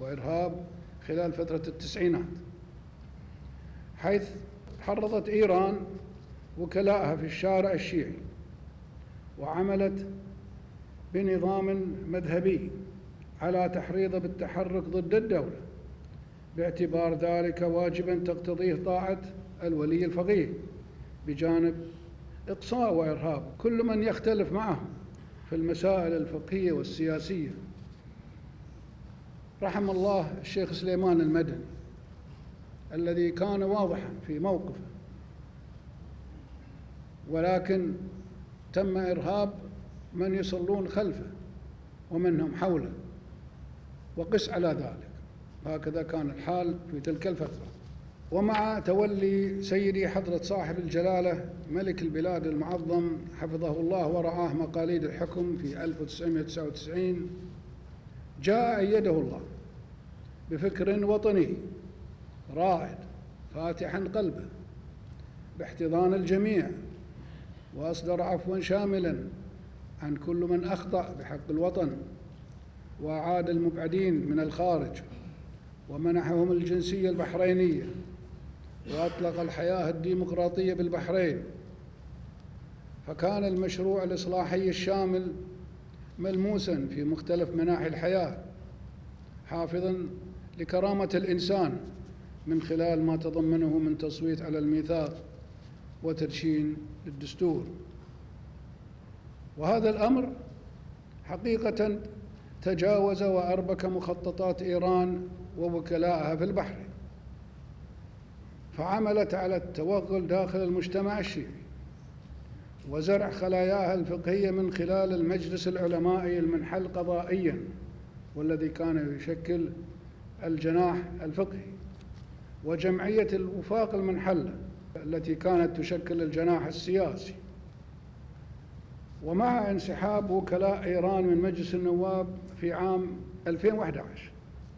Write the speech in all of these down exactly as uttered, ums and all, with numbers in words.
وإرهاب خلال فترة التسعينات، حيث حرضت إيران وكلاءها في الشارع الشيعي وعملت بنظام مذهبي على تحريضه بالتحرك ضد الدولة، باعتبار ذلك واجبا تقتضيه طاعة الولي الفقيه، بجانب إقصاء وإرهاب كل من يختلف معه في المسائل الفقهية والسياسية. رحم الله الشيخ سليمان المدني الذي كان واضحا في موقفه، ولكن تم إرهاب من يصلون خلفه ومنهم حوله، وقس على ذلك. هكذا كان الحال في تلك الفترة. ومع تولي سيدي حضرة صاحب الجلالة ملك البلاد المعظم حفظه الله ورعاه مقاليد الحكم في ألف وتسعمائة وتسعة وتسعين، جاء أيده الله بفكر وطني رائد فاتحا قلبه باحتضان الجميع، وأصدر عفوا شاملا عن كل من أخطأ بحق الوطن، وأعاد المبعدين من الخارج ومنحهم الجنسية البحرينية، وأطلق الحياة الديمقراطية بالبحرين. فكان المشروع الإصلاحي الشامل ملموسا في مختلف مناحي الحياة، حافظا لكرامة الإنسان من خلال ما تضمنه من تصويت على الميثاق وتدشين للدستور. وهذا الأمر حقيقة تجاوز وأربك مخططات إيران ووكلائها في البحرين، فعملت على التوغل داخل المجتمع الشيعي وزرع خلاياها الفقهية من خلال المجلس العلمائي المنحل قضائيا، والذي كان يشكل الجناح الفقهي، وجمعية الوفاق المنحلة التي كانت تشكل الجناح السياسي. ومع انسحاب وكلاء إيران من مجلس النواب في عام ألفين وأحد عشر،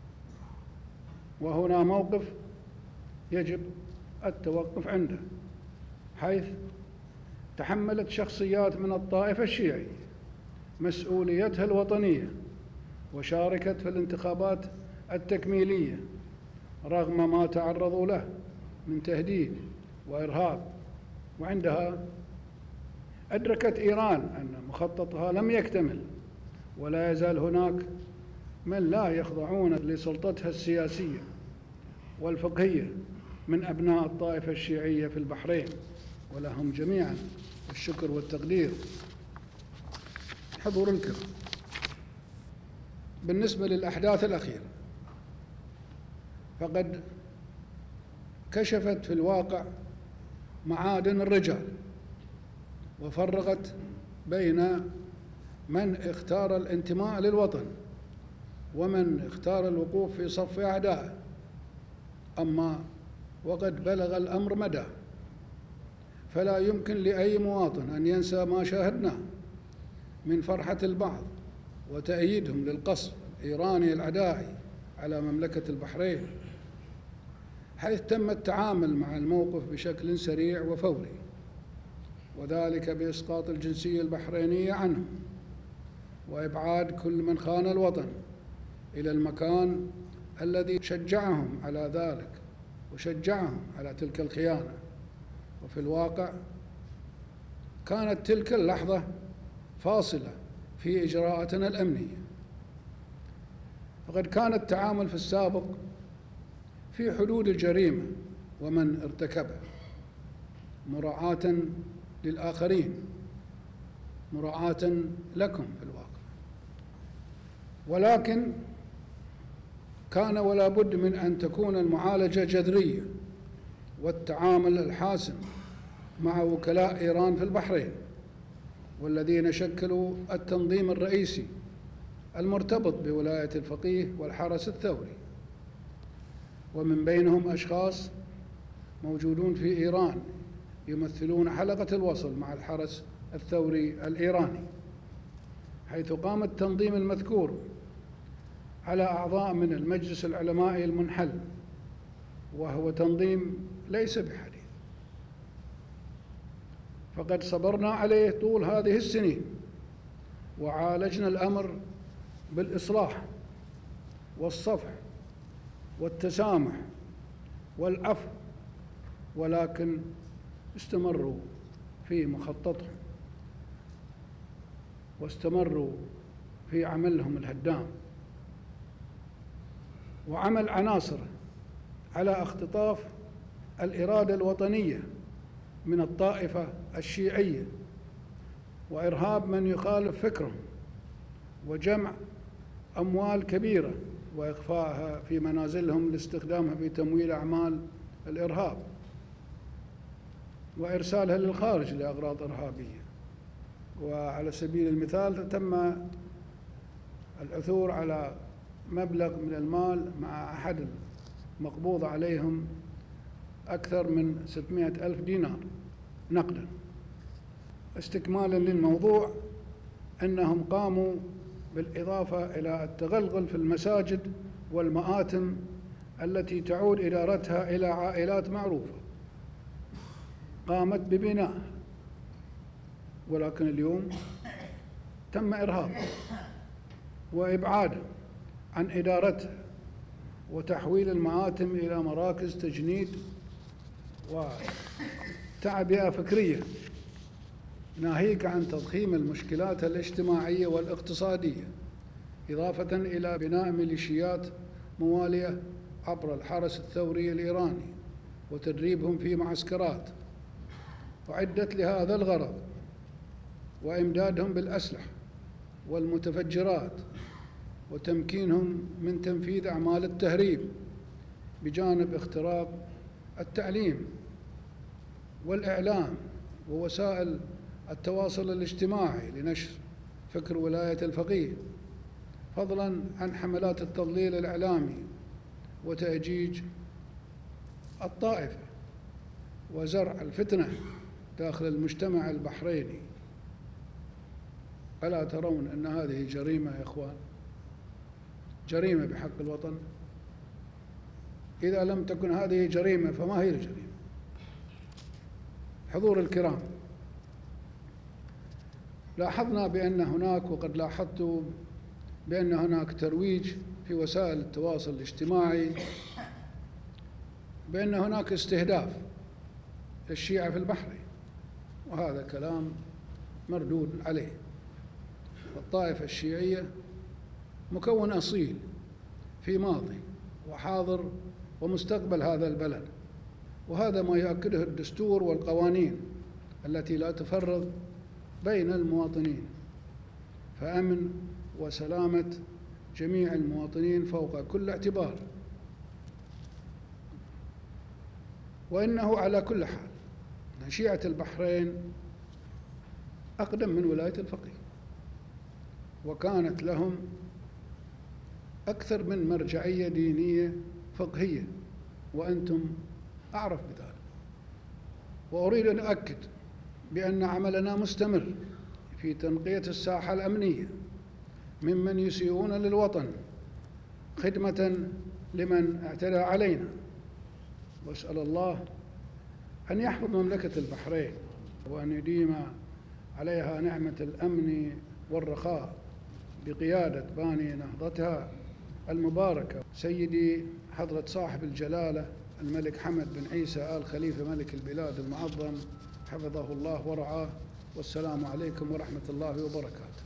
وهنا موقف يجب التوقف عنده، حيث تحملت شخصيات من الطائفة الشيعية مسؤوليتها الوطنية وشاركت في الانتخابات التكميلية رغم ما تعرضوا له من تهديد وإرهاب. وعندها أدركت إيران أن مخططها لم يكتمل، ولا يزال هناك من لا يخضعون لسلطتها السياسية والفقهية من أبناء الطائفة الشيعية في البحرين، ولهم جميعا الشكر والتقدير. حضور الكرام، بالنسبة للأحداث الأخيرة فقد كشفت في الواقع معادن الرجال، وفرقت بين من اختار الانتماء للوطن ومن اختار الوقوف في صف أعدائه. أما وقد بلغ الأمر مدى، فلا يمكن لأي مواطن أن ينسى ما شاهدناه من فرحة البعض وتأييدهم للقصف الإيراني العدائي على مملكة البحرين، حيث تم التعامل مع الموقف بشكل سريع وفوري، وذلك بإسقاط الجنسية البحرينية عنهم وإبعاد كل من خان الوطن إلى المكان الذي شجعهم على ذلك وشجعهم على تلك الخيانة. وفي الواقع كانت تلك اللحظة فاصلة في إجراءاتنا الأمنية، فقد كان التعامل في السابق في حدود الجريمة ومن ارتكبها، مراعاة للآخرين، مراعاة لكم في الواقع. ولكن كان ولا بد من أن تكون المعالجة جذرية والتعامل الحاسم مع وكلاء إيران في البحرين، والذين شكلوا التنظيم الرئيسي المرتبط بولاية الفقيه والحرس الثوري، ومن بينهم أشخاص موجودون في إيران يمثلون حلقة الوصل مع الحرس الثوري الإيراني، حيث قام التنظيم المذكور على أعضاء من المجلس العلمائي المنحل، وهو تنظيم ليس بحديث، فقد صبرنا عليه طول هذه السنين وعالجنا الأمر بالإصلاح والصفح والتسامح والعفو، ولكن استمروا في مخططهم واستمروا في عملهم الهدام وعمل عناصره على اختطاف الإرادة الوطنية من الطائفة الشيعية وإرهاب من يخالف فكرهم وجمع أموال كبيرة وإخفائها في منازلهم لاستخدامها في تمويل أعمال الإرهاب وإرسالها للخارج لأغراض إرهابية. وعلى سبيل المثال تم العثور على مبلغ من المال مع أحد المقبوض عليهم أكثر من ستمائة ألف دينار نقدا. استكمالا للموضوع، أنهم قاموا بالإضافة إلى التغلغل في المساجد والمآتم التي تعود إدارتها إلى عائلات معروفة قامت ببنائها، ولكن اليوم تم إرهابها وإبعادها عن إدارتها وتحويل المآتم إلى مراكز تجنيد وتعبئة فكرية، ناهيك عن تضخيم المشكلات الاجتماعية والاقتصادية، إضافة إلى بناء ميليشيات موالية عبر الحرس الثوري الإيراني وتدريبهم في معسكرات أعدت لهذا الغرض، وإمدادهم بالأسلحة والمتفجرات وتمكينهم من تنفيذ أعمال التهريب، بجانب اختراق التعليم والإعلام ووسائل التواصل الاجتماعي لنشر فكر ولاية الفقيه، فضلاً عن حملات التضليل الإعلامي وتأجيج الطائفة وزرع الفتنة داخل المجتمع البحريني. ألا ترون أن هذه جريمة يا إخوان؟ جريمة بحق الوطن. إذا لم تكن هذه جريمة فما هي الجريمة؟ حضور الكرام، لاحظنا بأن هناك، وقد لاحظت بأن هناك ترويج في وسائل التواصل الاجتماعي بأن هناك استهداف للشيعة في البحرين، وهذا كلام مردود عليه. الطائفة الشيعية مكون أصيل في ماضي وحاضر ومستقبل هذا البلد، وهذا ما يؤكده الدستور والقوانين التي لا تفرق بين المواطنين، فأمن وسلامة جميع المواطنين فوق كل اعتبار. وإنه على كل حال شيعة البحرين أقدم من ولاية الفقيه، وكانت لهم أكثر من مرجعية دينية فقهية، وأنتم أعرف بذلك. وأريد أن أؤكد بأن عملنا مستمر في تنقية الساحة الأمنية ممن يسيئون للوطن خدمة لمن اعتدى علينا، وأسأل الله أن يحفظ مملكة البحرين وأن يديم عليها نعمة الأمن والرخاء بقيادة باني نهضتها المباركة سيدي حضرة صاحب الجلالة الملك حمد بن عيسى آل خليفة ملك البلاد المعظم، حفظه الله ورعاه. والسلام عليكم ورحمة الله وبركاته.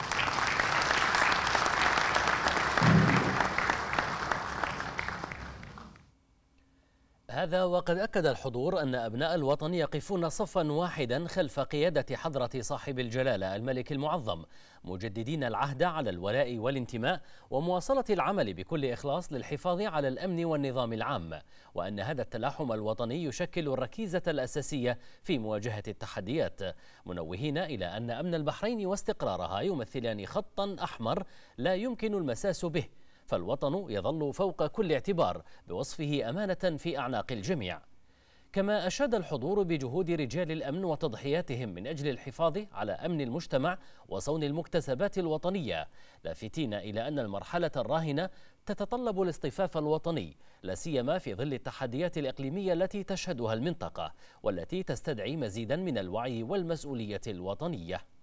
هذا وقد أكد الحضور أن أبناء الوطن يقفون صفا واحدا خلف قيادة حضرة صاحب الجلالة الملك المعظم، مجددين العهد على الولاء والانتماء ومواصلة العمل بكل إخلاص للحفاظ على الأمن والنظام العام، وأن هذا التلاحم الوطني يشكل الركيزة الأساسية في مواجهة التحديات، منوهين إلى أن أمن البحرين واستقرارها يمثلان خطا أحمر لا يمكن المساس به، فالوطن يظل فوق كل اعتبار بوصفه أمانة في أعناق الجميع. كما أشاد الحضور بجهود رجال الأمن وتضحياتهم من أجل الحفاظ على أمن المجتمع وصون المكتسبات الوطنية، لافتين إلى أن المرحلة الراهنة تتطلب الاصطفاف الوطني، لا سيما في ظل التحديات الإقليمية التي تشهدها المنطقة، والتي تستدعي مزيدا من الوعي والمسؤولية الوطنية.